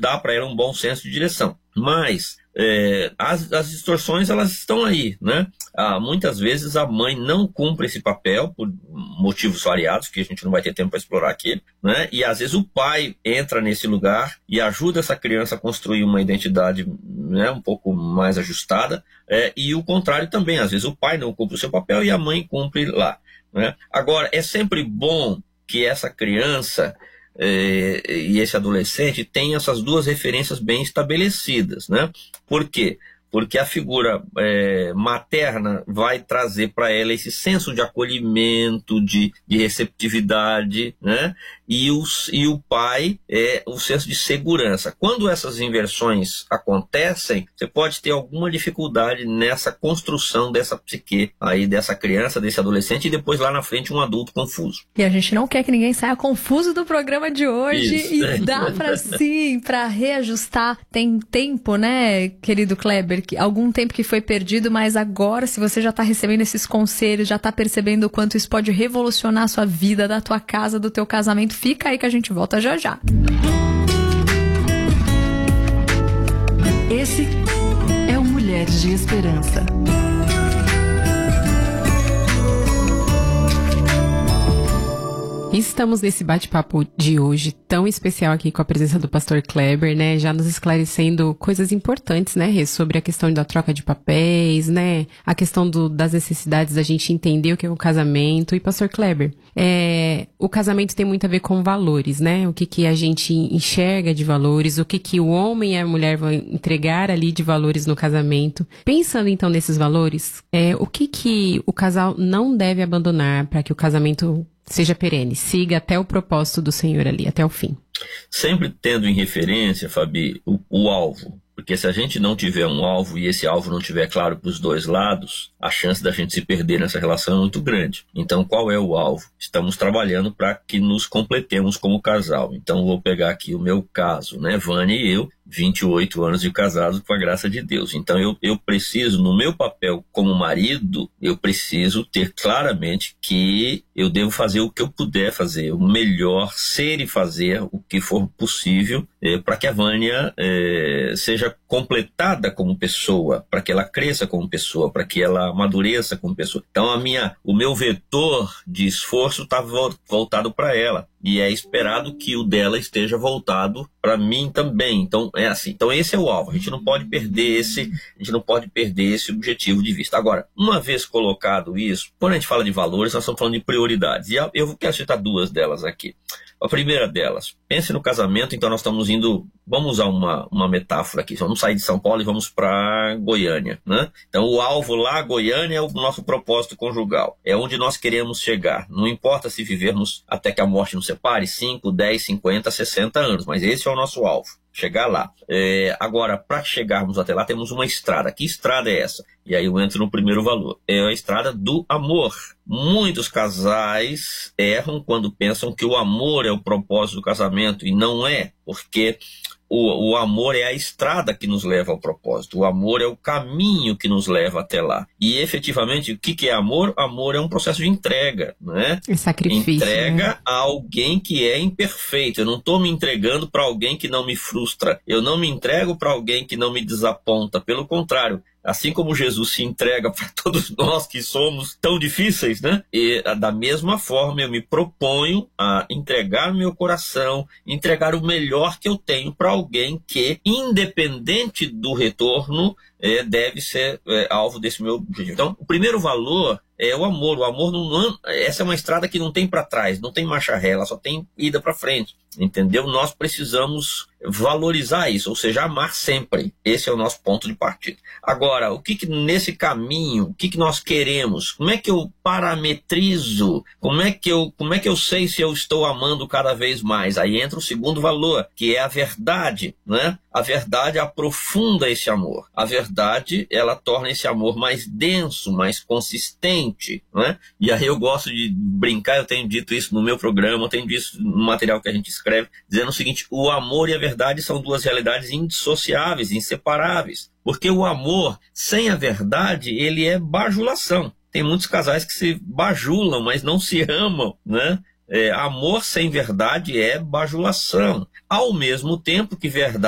dá para ela um bom senso de direção. Mas as distorções, elas estão aí, né? Muitas vezes a mãe não cumpre esse papel por motivos variados, que a gente não vai ter tempo para explorar aqui, né? E às vezes o pai entra nesse lugar e ajuda essa criança a construir uma identidade, né, um pouco mais ajustada, e o contrário também. Às vezes o pai não cumpre o seu papel e a mãe cumpre lá, né? Agora, é sempre bom que essa criança e esse adolescente tem essas duas referências bem estabelecidas, né? Por quê? Porque a figura materna vai trazer para ela esse senso de acolhimento, de receptividade, né? E o pai o senso de segurança. Quando essas inversões acontecem, você pode ter alguma dificuldade nessa construção dessa psique aí, dessa criança, desse adolescente, e depois lá na frente um adulto confuso. E a gente não quer que ninguém saia confuso do programa de hoje. Isso. E dá para sim, para reajustar. Tem tempo, né, querido Kleber? Algum tempo que foi perdido, mas agora, se você já está recebendo esses conselhos, já está percebendo o quanto isso pode revolucionar a sua vida, da tua casa, do teu casamento, fica aí que a gente volta já já. Esse é o Mulheres de Esperança. Estamos nesse bate-papo de hoje tão especial aqui com a presença do pastor Kleber, né? Já nos esclarecendo coisas importantes, né, Rê? Sobre a questão da troca de papéis, né? A questão das necessidades da gente entender o que é o casamento. E, pastor Kleber, o casamento tem muito a ver com valores, né? O que a gente enxerga de valores, o que o homem e a mulher vão entregar ali de valores no casamento. Pensando, então, nesses valores, o que o casal não deve abandonar para que o casamento seja perene, siga até o propósito do Senhor ali, até o fim. Sempre tendo em referência, Fabi, o alvo. Porque se a gente não tiver um alvo e esse alvo não tiver claro para os dois lados, a chance da gente se perder nessa relação é muito grande. Então, qual é o alvo? Estamos trabalhando para que nos completemos como casal. Então, vou pegar aqui o meu caso, né? Vânia e eu, 28 anos de casados, com a graça de Deus. Então, eu preciso, no meu papel como marido, eu preciso ter claramente que eu devo fazer o que eu puder fazer, o melhor, ser e fazer o que for possível para que a Vânia seja completada como pessoa, para que ela cresça como pessoa, para que ela amadureça como pessoa. Então, o meu vetor de esforço está voltado para ela. E é esperado que o dela esteja voltado para mim também. Então, é assim. Então, esse é o alvo. A gente não pode perder esse objetivo de vista. Agora, uma vez colocado isso, quando a gente fala de valores, nós estamos falando de prioridades. E eu quero citar duas delas aqui. A primeira delas, pense no casamento. Então nós estamos indo, vamos usar uma metáfora aqui, vamos sair de São Paulo e vamos para Goiânia, né? Então o alvo lá, Goiânia, é o nosso propósito conjugal, é onde nós queremos chegar. Não importa se vivermos até que a morte nos separe, 5, 10, 50, 60 anos, mas esse é o nosso alvo, chegar lá. Agora, para chegarmos até lá, temos uma estrada. Que estrada é essa? E aí eu entro no primeiro valor. É a estrada do amor. Muitos casais erram quando pensam que o amor é o propósito do casamento, e não é, porque o amor é a estrada que nos leva ao propósito. O amor é o caminho que nos leva até lá. E efetivamente, o que é amor? Amor é um processo de entrega, né? É sacrifício. Entrega, né? A alguém que é imperfeito. Eu não estou me entregando para alguém que não me frustra. Eu não me entrego para alguém que não me desaponta. Pelo contrário, assim como Jesus se entrega para todos nós que somos tão difíceis, né? E da mesma forma eu me proponho a entregar meu coração, entregar o melhor que eu tenho para alguém que, independente do retorno, deve ser alvo desse meu objetivo. Então, o primeiro valor é o amor. O amor essa é uma estrada que não tem para trás, não tem marcha ré, ela só tem ida para frente, entendeu? Nós precisamos valorizar isso, ou seja, amar sempre. Esse é o nosso ponto de partida. Agora, o que nesse caminho, o que nós queremos? Como é que eu parametrizo? Como é que eu sei se eu estou amando cada vez mais? Aí entra o segundo valor, que é a verdade, né? A verdade aprofunda esse amor. A verdade, ela torna esse amor mais denso, mais consistente, né? E aí eu gosto de brincar, eu tenho dito isso no meu programa, eu tenho dito isso no material que a gente escreve, dizendo o seguinte: o amor e a verdade são duas realidades indissociáveis, inseparáveis. Porque o amor, sem a verdade, ele é bajulação. Tem muitos casais que se bajulam, mas não se amam, né? Amor sem verdade é bajulação. Ao mesmo tempo que verdade